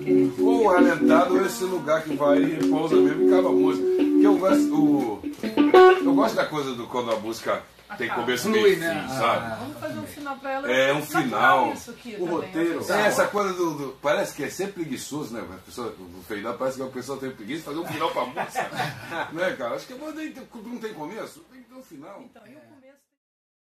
querido. Ou o Alentado, esse lugar que vai e repousa mesmo e acaba a música. Porque eu gosto da coisa do quando a música tem começo, meio e fim, sabe? Vamos fazer um final pra ela. É um final. Isso aqui O também, roteiro. Essa coisa parece que é sempre preguiçoso, né? A pessoa, no final parece que a pessoa tem preguiça de fazer um final pra música. Né, cara? Acho que não tem começo, tem que ter um final. Então,